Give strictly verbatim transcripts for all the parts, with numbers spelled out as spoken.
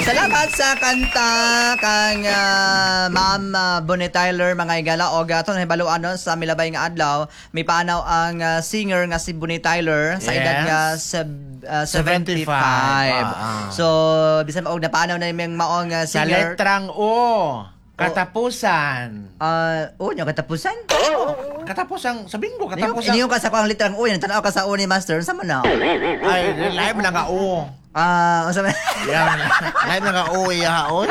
Salamat sa kanta kang uh, Ma'am uh, Bonnie Tyler mga igala o gato na hibaluan nun sa milabay nga adlaw may paanaw ang uh, singer nga si Bonnie Tyler sa Yes. edad nga seb- uh, seventy-five. seventy-five. Ah, ah. So bisan og napaanaw na yung maong uh, Sa singer. letrang O, katapusan. Uh, oh, nyo katapusan? Katapusan, sabihin ko, Inyo katapusan. ka sa kuang litrang U, yan tanaw ka sa U ni Master, sa man na? Ay, live na nga O. Ah, uh, sa Yan, live na nga O, iyaon.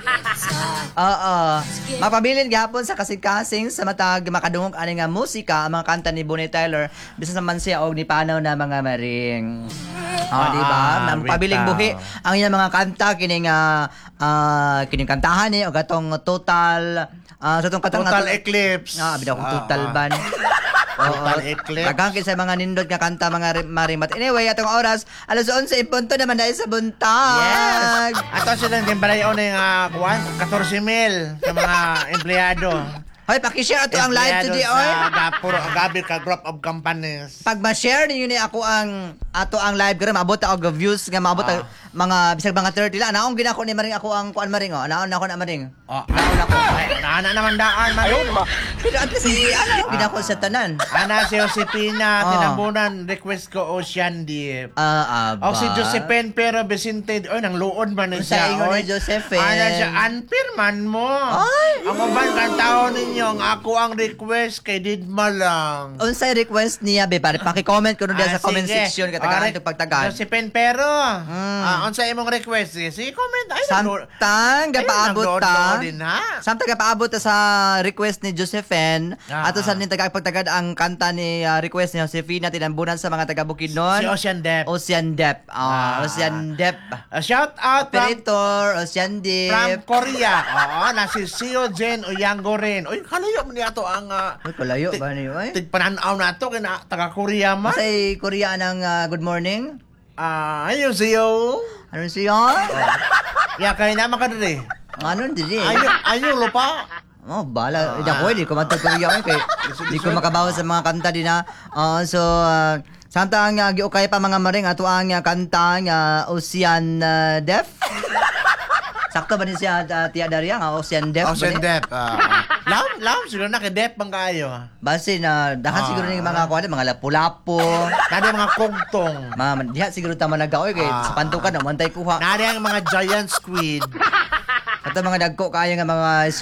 Oo. Mapabilin gapon sa kasing-kasing sa matag makadungog ani nga musika ang mga kanta ni Bonnie Tyler bisan sa man siya og ni panaw na mga maring. Oh, Ah, di ba? ah, Mapabiling bitaw. buhi ang iyang mga kanta kining uh, uh, kining kantahan ni og atong total uh, sa tong katang Total Eclipse. Ah, bitaw kung Ah, total ah. ban. Total Eclipse. Daghang sa mga nindot nga kanta mga ri- marimat. Anyway, atong oras alas onse in punto naman dahil sa buntag. Yes. Ato silang timbarayon ng uh, kuwan, fourteen mil sa mga empleyado. Hoy, paki-share ato ang live Empleyado today, sa oy. Gapuro, Gabi ka group of companies. Pag ma-share ninyo ni ako ang ato ang live karon maabot og views nga maabot Ah. ang mga bisag mga thirty la naong ginako ni maring ako ang kuan maring oh naon ako na maring Oh, naon ako. Ay, naana naman daan, man. pero at least si ano ginako sa tanan Ana si Josepina, Ah. tinambunan, request ko Ocean Deep. ah aba O si Josephine pero Vicente, oy nang luod man ni Sa siya. ingon ni oy. Josephine. Ana siya, unfair man mo. Ay! Ang uban kan taon ninyo, ang ako ang request kay Didma lang. unsay request niya be pare paki-comment kuno diha Ah, sa comment sige. section katagaan Alright. to pagtagan Josephine pero, Mm. ah, unsa imong request? Sige, sige, comment. Ay, naglo- samtang gapaabot ta naglood-lood din, ha? samtang gapaabot ta sa request ni Josephine Ah, ato sa ah. ning tagapagtagad ang kanta ni ah, request ni Josefina tinambunan sa mga taga Bukidnon Si Ocean Deep. Ocean Deep. Ah, Ah. Ocean Deep. Ah, shout out from, Operator, Ocean from Deep. Korea. Oo, na si Seo Jen Oyango rin. Uy, kalayo mo niya to ang uh, Uy, kalayo ba niyo eh? tigpananaw na to kina taga Korea man. Masay Korea ng ah, good morning. Ah, ayo Seo. Ano siya? Ya kay na makadiri. Ano dili? Ayo, ayo lupa. Oh, bala. Hindi ako, hindi ko matag Korea ko kay hindi ko makabawa sa mga kanta din na. Ah, so, uh, samtang uh, giukay pa mga maring ato ang ah, kanta nga Ocean ah, Deep. Sakto ba ni siya uh, Tia Daria nga Ocean Deep? Ocean ba ni? Deep. Ah. Lam, lam siguro na kay Deep bang kayo. Base na dahan Ah. siguro ni mga kuan mga lapu-lapo. Nadi mga kugtong. Ma'am, diha siguro tama nagaoy kay Ah. sa pantukan na mantay kuha. Nadi ang mga giant squid. Ato mga dagko kaya nga mga